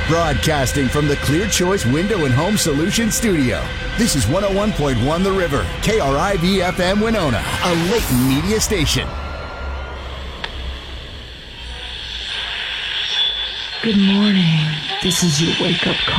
Broadcasting from the Clear Choice Window and Home Solutions Studio. This is 101.1 The River, KRIV-FM Winona, a Layton media station. Good morning. This is your wake-up call.